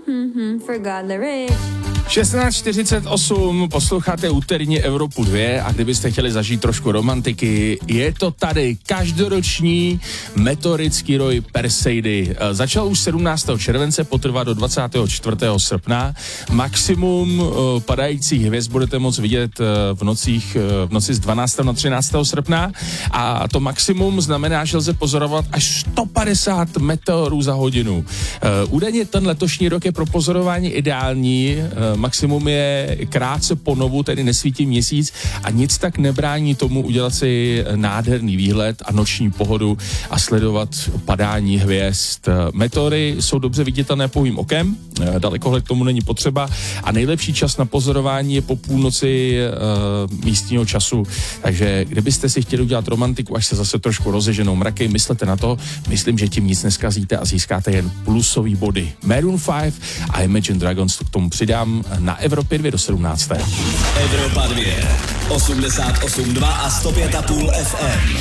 Forgot the rich. 16:48, posloucháte úterní Evropu 2 a kdybyste chtěli zažít trošku romantiky, je to tady každoroční meteorický roj Perseidy. Začal už 17. července, potrvá do 24. srpna. Maximum padajících hvězd budete moct vidět v noci z 12. na 13. srpna a to maximum znamená, že lze pozorovat až 150 meteorů za hodinu. Údajně ten letošní rok je pro pozorování ideální. Maximum je krátce po novu, tedy nesvítí měsíc a nic tak nebrání tomu udělat si nádherný výhled a noční pohodu a sledovat padání hvězd. Meteory jsou dobře viditelné pouhým okem, dalekohled k tomu není potřeba a nejlepší čas na pozorování je po půlnoci místního času. Takže kdybyste si chtěli udělat romantiku, až se zase trošku rozeženou mraky, myslete na to, myslím, že tím nic neskazíte a získáte jen plusový body. Maroon 5 a Imagine Dragons to k tomu přidám na Evropě 2 do 17. Evropa 2, 88,2 a 105,5 FM.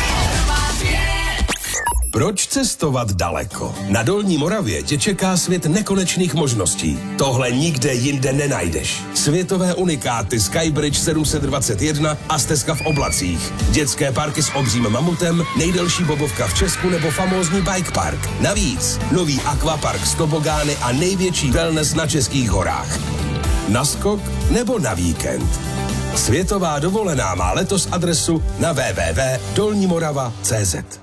Proč cestovat daleko? Na Dolní Moravě tě čeká svět nekonečných možností. Tohle nikde jinde nenajdeš. Světové unikáty Skybridge 721 a stezka v oblacích. Dětské parky s obřím mamutem, nejdelší bobovka v Česku nebo famózní bike park. Navíc nový akvapark s tobogány a největší wellness na českých horách. Na skok nebo na víkend? Světová dovolená má letos adresu na www.dolnimorava.cz.